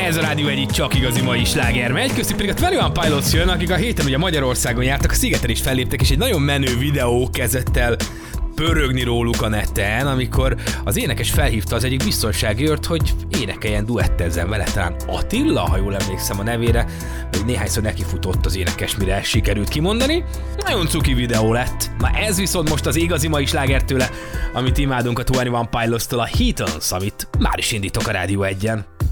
Ez a Rádió egyik csak igazi mai sláger megy, köztük pedig a 21 Pilots jön, akik a héten ugye Magyarországon jártak, a Szigeten is felléptek, és egy nagyon menő videó kezdett el pörögni róluk a neten, amikor az énekes felhívta az egyik biztonsági őrt, hogy énekeljen, duettezzen vele, talán Attila, ha jól emlékszem a nevére, még néhányszor nekifutott az énekes, mire sikerült kimondani. Nagyon cuki videó lett. Na ez viszont most az igazi mai sláger tőle, amit imádunk a 21 Pilots-tól, a Heathens, amit már is indítok a Rádió 1-en.